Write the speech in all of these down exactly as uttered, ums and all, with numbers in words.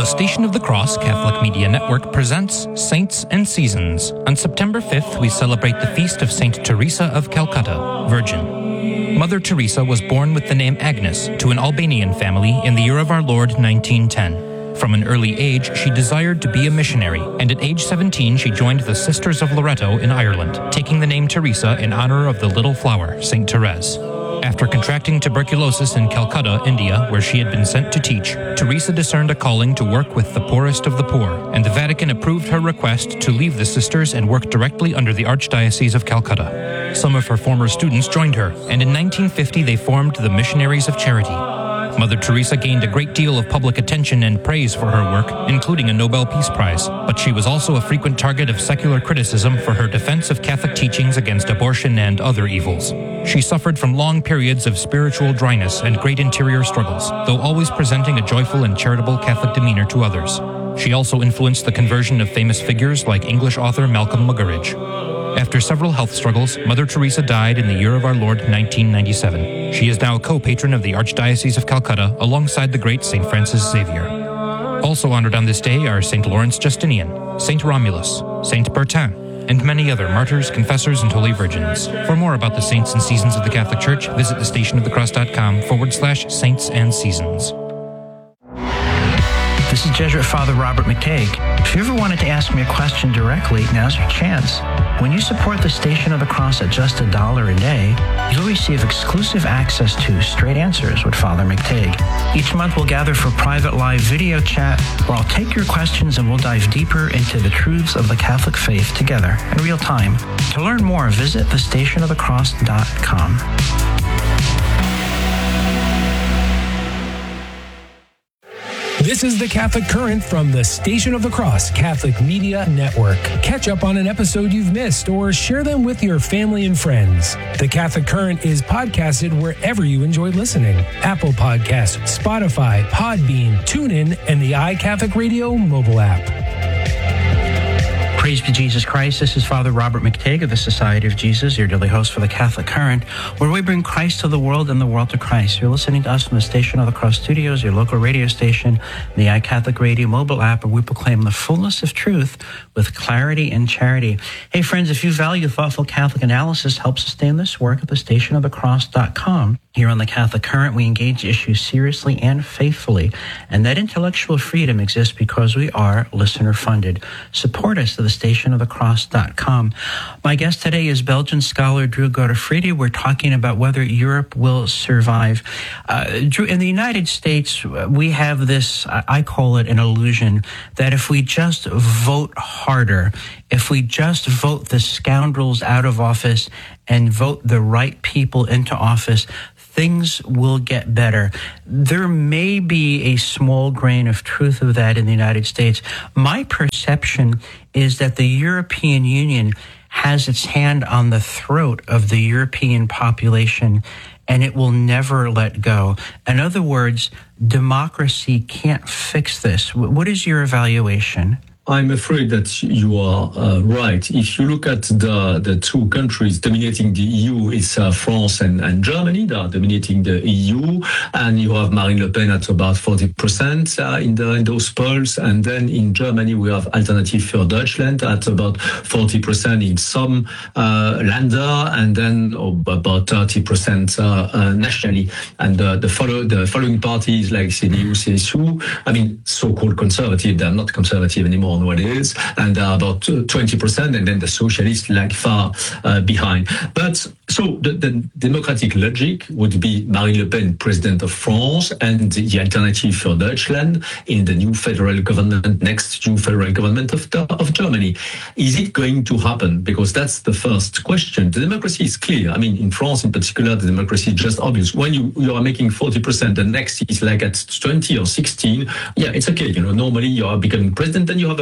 The Station of the Cross Catholic Media Network presents Saints and Seasons. On September fifth, we celebrate the feast of Saint Teresa of Calcutta, Virgin. Mother Teresa was born with the name Agnes to an Albanian family in the year of our Lord nineteen ten. From an early age, she desired to be a missionary, and at age seventeen she joined the Sisters of Loreto in Ireland, taking the name Teresa in honor of the little flower, Saint Therese. After contracting tuberculosis in Calcutta, India, where she had been sent to teach, Teresa discerned a calling to work with the poorest of the poor, and the Vatican approved her request to leave the sisters and work directly under the Archdiocese of Calcutta. Some of her former students joined her, and in nineteen fifty they formed the Missionaries of Charity. Mother Teresa gained a great deal of public attention and praise for her work, including a Nobel Peace Prize, but she was also a frequent target of secular criticism for her defense of Catholic teachings against abortion and other evils. She suffered from long periods of spiritual dryness and great interior struggles, though always presenting a joyful and charitable Catholic demeanor to others. She also influenced the conversion of famous figures like English author Malcolm Muggeridge. After several health struggles, Mother Teresa died in the year of our Lord nineteen ninety-seven. She is now a co-patron of the Archdiocese of Calcutta alongside the great Saint Francis Xavier. Also honored on this day are Saint Lawrence Justinian, Saint Romulus, Saint Bertin, and many other martyrs, confessors, and holy virgins. For more about the saints and seasons of the Catholic Church, visit thestationofthecross.com forward slash saints and seasons. This is Jesuit Father Robert McTague. If you ever wanted to ask me a question directly, now's your chance. When you support the Station of the Cross at just a dollar a day, you'll receive exclusive access to Straight Answers with Father McTague. Each month we'll gather for private live video chat where I'll take your questions and we'll dive deeper into the truths of the Catholic faith together in real time. To learn more, visit the station of the cross dot com. This is the Catholic Current from the Station of the Cross Catholic Media Network. Catch up on an episode you've missed or share them with your family and friends. The Catholic Current is podcasted wherever you enjoy listening. Apple Podcasts, Spotify, Podbean, TuneIn, and the iCatholic Radio mobile app. Praise be Jesus Christ. This is Father Robert McTague of the Society of Jesus, your daily host for the Catholic Current, where we bring Christ to the world and the world to Christ. You're listening to us from the Station of the Cross Studios, your local radio station, the iCatholic Radio mobile app, where we proclaim the fullness of truth with clarity and charity. Hey, friends, if you value thoughtful Catholic analysis, help sustain this work at the station of the cross dot com. Here on the Catholic Current, we engage issues seriously and faithfully, and that intellectual freedom exists because we are listener-funded. Support us at the station of the cross dot com. My guest today is Belgian scholar Drew Godefridi. We're talking about whether Europe will survive. Uh, Drew, in the United States, we have this, I call it an illusion, that if we just vote harder, if we just vote the scoundrels out of office and vote the right people into office, things will get better. There may be a small grain of truth of that in the United States. My perception is that the European Union has its hand on the throat of the European population, and it will never let go. In other words, democracy can't fix this. What is your evaluation? I'm afraid that you are uh, right. If you look at the, the two countries dominating the E U, it's uh, France and, and Germany. They are dominating the E U, and you have Marine Le Pen at about forty percent uh, in, the, in those polls. And then in Germany, we have Alternative für Deutschland at about forty percent in some uh, Länder, and then oh, about thirty percent uh, uh, nationally. And uh, the, follow, the following parties like C D U, C S U, I mean, so-called conservative, they're not conservative anymore. What it is, and uh, about twenty percent, and then the socialists like far uh, behind. But so the, the democratic logic would be Marine Le Pen, president of France, and the Alternative für Deutschland in the new federal government, next new federal government of, of Germany. Is it going to happen? Because that's the first question. The democracy is clear. I mean, in France in particular, the democracy is just obvious. When you, you are making forty percent, the next is like at twenty or sixteen, yeah, it's okay. You know, normally you are becoming president, then you have a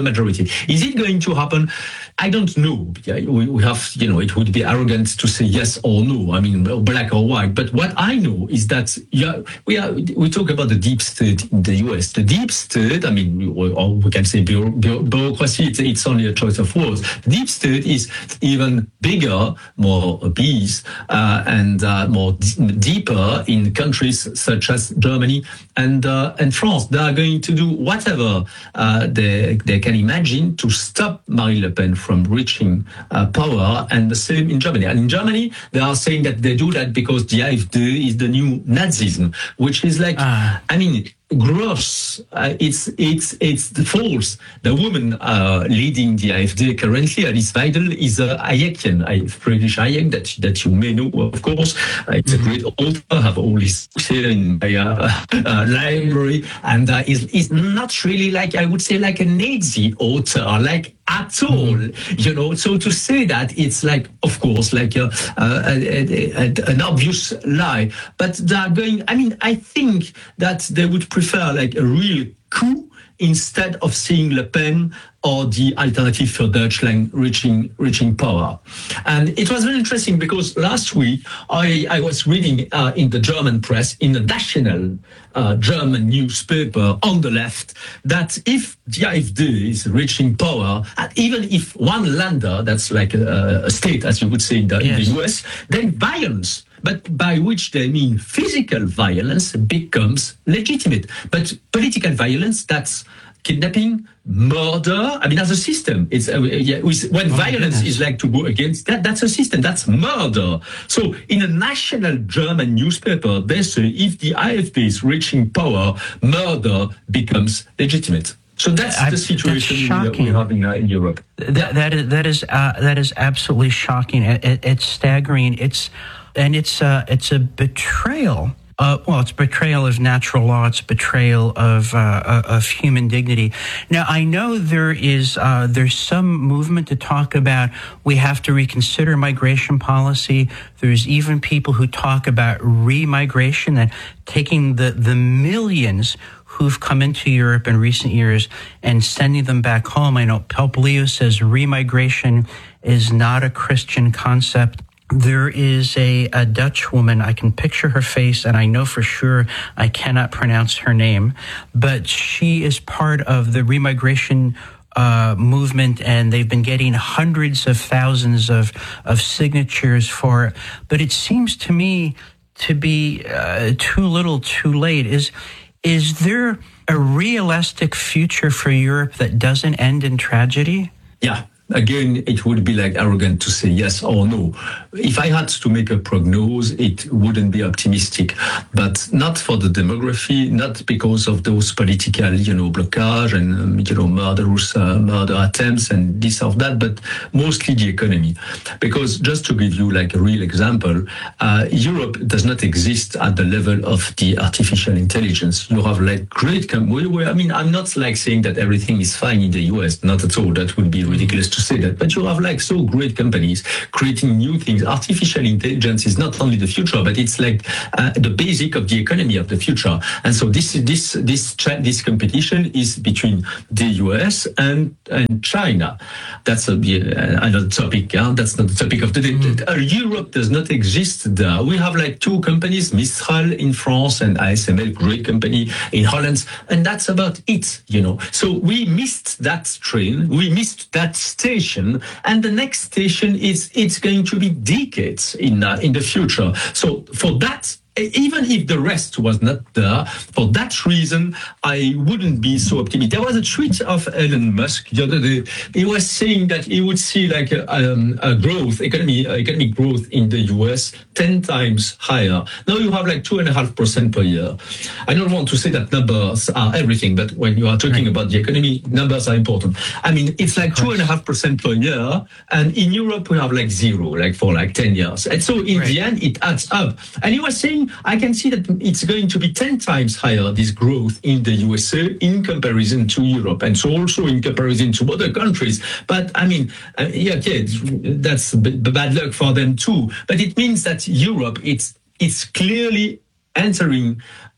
the majority. Is it going to happen? I don't know. We, we have, you know, it would be arrogant to say yes or no. I mean, black or white. But what I know is that yeah, we are we talk about the deep state in the U S. The deep state, I mean, or we can say bureaucracy. It's, it's only a choice of words. Deep state is even bigger, more obese, uh, and uh, more d- deeper in countries such as Germany and uh, and France. They are going to do whatever uh, they they can imagine to stop Marine Le Pen from reaching uh, power, and the same in Germany. And in Germany, they are saying that they do that because the AfD is the new Nazism, which is like, uh. I mean, gross. Uh, it's it's it's false. The woman uh, leading the AfD currently, Alice Weidel, is a Hayekian, a Friedrich Hayek that that you may know, of course. Uh, it's mm-hmm. a great author. I have all his books here in my uh, uh, library, and uh, is is not really like, I would say, like a Nazi author, like at all, mm-hmm. you know. So to say that, it's like, of course, like a, a, a, a, an obvious lie. But they are going. I mean, I think that they would prefer like a real coup instead of seeing Le Pen or the Alternative für Deutschland reaching reaching power. And it was very interesting because last week I, I was reading uh, in the German press, in the national uh, German newspaper on the left, that if the AfD is reaching power, and even if one Länder, that's like a, a state, as you would say in the, yes. in the U S, then violence, but by which they mean physical violence, becomes legitimate. But political violence, that's kidnapping, murder. I mean, as a system, it's uh, yeah, with, when oh violence is like to go against that, that's a system, that's murder. So in a national German newspaper, they say if the AfD is reaching power, murder becomes legitimate. So that's I, the situation that's we're having uh, in Europe. That, that is that is uh, that is absolutely shocking. It, it, it's staggering. It's and it's uh, it's a betrayal. Uh, well, it's betrayal of natural law. It's betrayal of uh, of human dignity. Now, I know there is uh, there's some movement to talk about we have to reconsider migration policy. There's even people who talk about remigration and taking the the millions who've come into Europe in recent years and sending them back home. I know Pope Leo says remigration is not a Christian concept. There is a, a Dutch woman, I can picture her face, and I know for sure I cannot pronounce her name, but she is part of the remigration uh, movement, and they've been getting hundreds of thousands of, of signatures for it. But it seems to me to be uh, too little, too late. Is is there a realistic future for Europe that doesn't end in tragedy? Yeah. Again, it would be like arrogant to say yes or no. If I had to make a prognosis, it wouldn't be optimistic, but not for the demography, not because of those political, you know, blockage and, um, you know, murderous uh, murder attempts and this or that, but mostly the economy. Because just to give you like a real example, uh, Europe does not exist at the level of the artificial intelligence. You have like great, com- I mean, I'm not like saying that everything is fine in the U S, not at all. That would be ridiculous to say that, but you have like so great companies creating new things. Artificial intelligence is not only the future, but it's like uh, the basic of the economy of the future. And so this this this this competition is between the U S and and China. That's a, uh, another topic. Huh? That's not the topic of the day. Mm-hmm. Uh, Europe does not exist there. We have like two companies, Mistral in France and A S M L, great company in Holland, and that's about it. You know, so we missed that train. We missed that stage. And the next station is it's going to be decades in uh, in the future. So for that, even if the rest was not there, for that reason, I wouldn't be so optimistic. There was a tweet of Elon Musk the other day. He was saying that he would see like a, um, a growth, economy, economic growth in the U S ten times higher. Now you have like two and a half percent per year. I don't want to say that numbers are everything, but when you are talking right. about the economy, numbers are important. I mean, it's like two and a half percent per year, and in Europe we have like zero, like for like ten years. And so in right. the end, it adds up. And he was saying, I can see that it's going to be ten times higher, this growth in the U S A in comparison to Europe, and so also in comparison to other countries. But I mean, uh, yeah, okay, that's b- bad luck for them too. But it means that Europe, it's it's clearly entering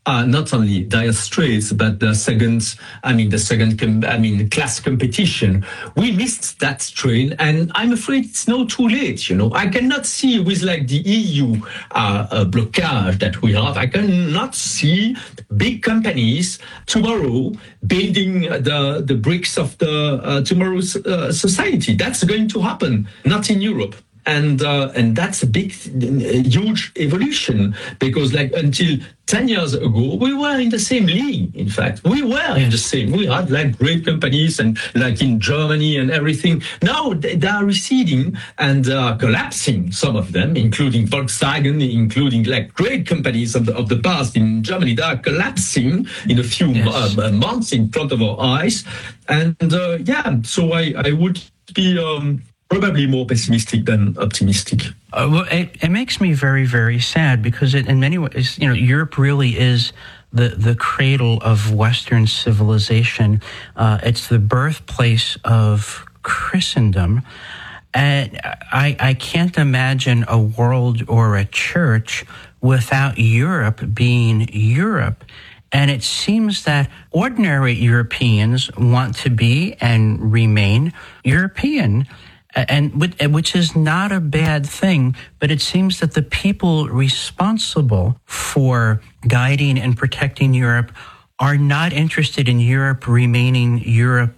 uh, not only dire straits, but the second, I mean, the second, com- I mean, class competition. We missed that train, and I'm afraid it's now too late. You know, I cannot see with like the E U uh, uh, blockage that we have. I cannot see big companies tomorrow building the the bricks of the uh, tomorrow's uh, society. That's going to happen, not in Europe. And uh, and that's a big, huge evolution, because like until ten years ago, we were in the same league. In fact, we were in the same. We had like great companies and like in Germany and everything. Now they, they are receding and uh, collapsing. Some of them, including Volkswagen, including like great companies of the of the past in Germany, they are collapsing in a few yes. uh, months in front of our eyes. And uh, yeah, so I I would be. Um, Probably more pessimistic than optimistic. Uh, well, it, it makes me very, very sad, because it, in many ways, you know, Europe really is the, the cradle of Western civilization. Uh, it's the birthplace of Christendom. And I, I can't imagine a world or a church without Europe being Europe. And it seems that ordinary Europeans want to be and remain European. And which is not a bad thing, but it seems that the people responsible for guiding and protecting Europe are not interested in Europe remaining Europe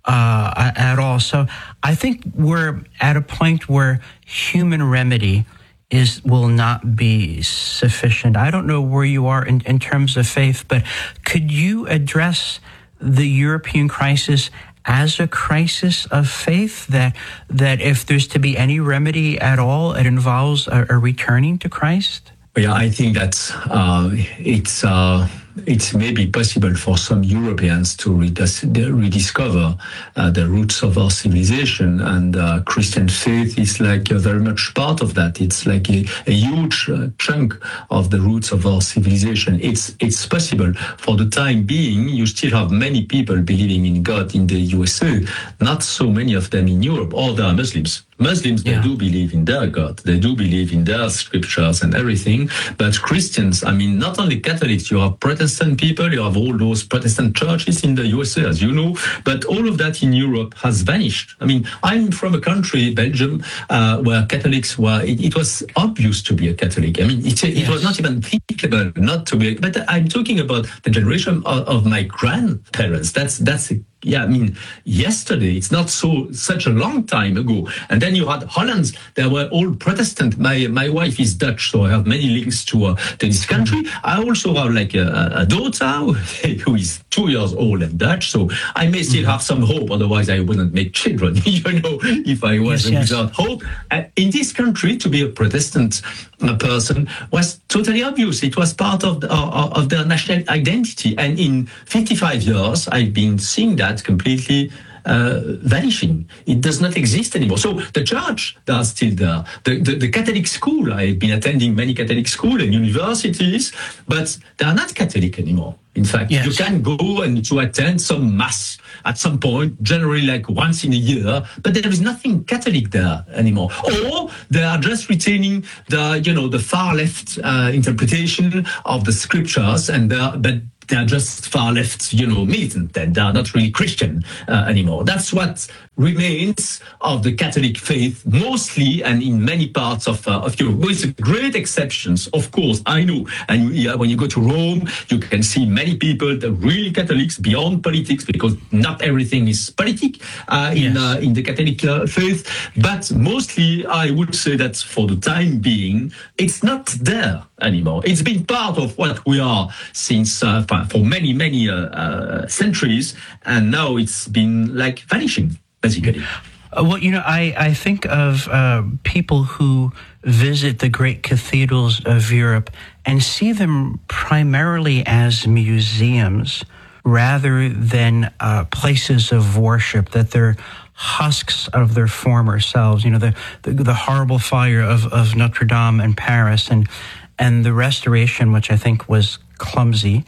uh, at all. So I think we're at a point where human remedy is will not be sufficient. I don't know where you are in, in terms of faith, but could you address the European crisis as a crisis of faith, that that if there's to be any remedy at all, it involves a, a returning to Christ? Yeah, I think that uh, it's uh, it's maybe possible for some Europeans to redis- rediscover uh, the roots of our civilization, and uh, Christian faith is like uh, very much part of that. It's like a, a huge uh, chunk of the roots of our civilization. It's it's possible. For the time being, you still have many people believing in God in the U S A, not so many of them in Europe. All they are Muslims. Muslims, they yeah. do believe in their God. They do believe in their scriptures and everything. But Christians, I mean, not only Catholics, you have Protestant people, you have all those Protestant churches in the U S A, as you know, but all of that in Europe has vanished. I mean, I'm from a country, Belgium, uh, where Catholics were, it, it was obvious to be a Catholic. I mean, it, it yes. was not even thinkable not to be, but I'm talking about the generation of, of my grandparents. That's, that's a Yeah, I mean, yesterday, it's not so such a long time ago. And then you had Hollands, they were all Protestant. My my wife is Dutch, so I have many links to, uh, to this country. I also have like a, a daughter who is two years old and Dutch, so I may still have some hope, otherwise I wouldn't make children, you know, if I was yes, yes. without hope. Uh, in this country, to be a Protestant uh, person was totally obvious. It was part of, the, uh, of their national identity. And in fifty-five years, I've been seeing that completely uh, vanishing. It does not exist anymore. So the church, they are still there. The, the, the Catholic school, I've been attending many Catholic schools and universities, but they are not Catholic anymore. In fact, yes. you can go and to attend some mass at some point, generally like once in a year, but there is nothing Catholic there anymore. Or they are just retaining the, you know, the far left uh, interpretation of the scriptures, and they are, but they are just far left, you know, militant, and they are not really Christian uh, anymore. That's what remains of the Catholic faith, mostly, and in many parts of uh, of Europe, with great exceptions, of course. I know, and yeah, when you go to Rome, you can see many people, the real Catholics, beyond politics, because not everything is politic uh, in yes. uh, in the Catholic uh, faith. But mostly, I would say that for the time being, it's not there anymore. It's been part of what we are since uh, for many many uh, uh, centuries, and now it's been like vanishing. Basically. Uh, well, you know, I, I think of uh, people who visit the great cathedrals of Europe and see them primarily as museums rather than uh, places of worship, that they're husks of their former selves. You know, the, the, the horrible fire of, of Notre Dame in Paris, and, and the restoration, which I think was clumsy.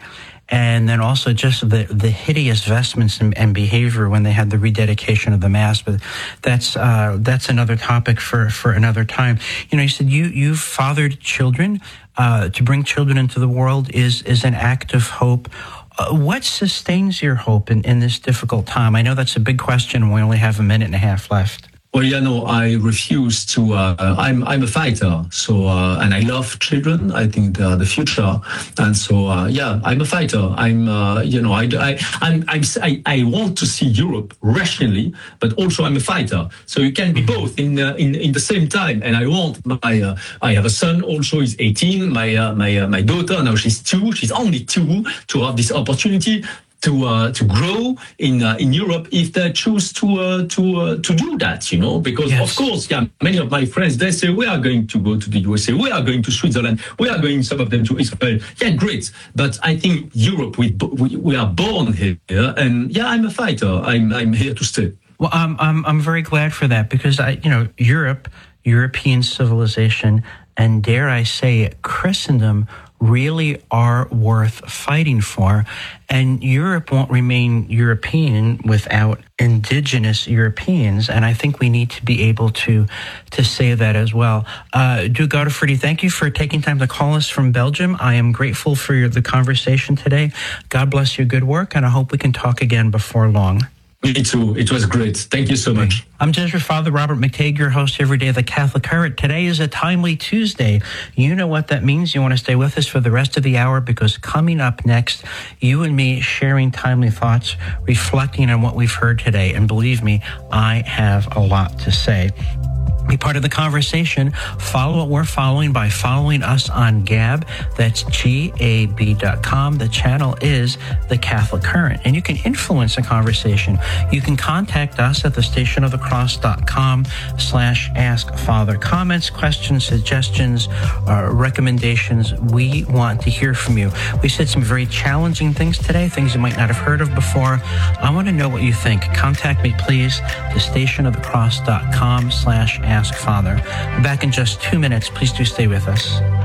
and then also just the, the hideous vestments and, and behavior when they had the rededication of the Mass. But that's uh, that's another topic for, for another time. You know, you said you, you've fathered children. Uh, to bring children into the world is, is an act of hope. Uh, what sustains your hope in, in this difficult time? I know that's a big question. We only have a minute and a half left. Well, yeah, no, I refuse to. Uh, I'm I'm a fighter, so uh, and I love children. I think they are the future, and so uh, yeah, I'm a fighter. I'm uh, you know I I I'm, I'm I, I want to see Europe rationally, but also I'm a fighter. So you can be both in uh, in in the same time. And I want my uh, I have a son also. He's eighteen. My uh, my uh, my daughter now she's two. She's only two to have this opportunity to uh, to grow in uh, in Europe if they choose to uh, to uh, to do that, you know, because yes. Of course, yeah, many of my friends they say we are going to go to the U S A, we are going to Switzerland, we are going some of them to Israel. Yeah, great, but I think Europe we we, we are born here, and yeah, I'm a fighter. I'm I'm here to stay. Well, I'm I'm I'm very glad for that because I you know Europe, European civilization, and dare I say it, Christendom really are worth fighting for. And Europe won't remain European without indigenous Europeans. And I think we need to be able to to say that as well. Uh, Duke Godefroy, thank you for taking time to call us from Belgium. I am grateful for your, the conversation today. God bless your good work, and I hope we can talk again before long. Me too. It was great. Thank you so much. I'm Jesuit Father Robert McTeigue, your host every day of the Catholic Current. Today is a timely Tuesday. You know what that means. You want to stay with us for the rest of the hour because coming up next, you and me sharing timely thoughts, reflecting on what we've heard today. And believe me, I have a lot to say. Be part of the conversation. Follow what we're following by following us on Gab. That's G A B dot com. The channel is The Catholic Current. And you can influence the conversation. You can contact us at the station of the cross dot com slash ask father. Comments, questions, suggestions, uh, recommendations. We want to hear from you. We said some very challenging things today, things you might not have heard of before. I want to know what you think. Contact me, please. The station of the cross dot com slash ask father. Back in just two minutes. Please do stay with us.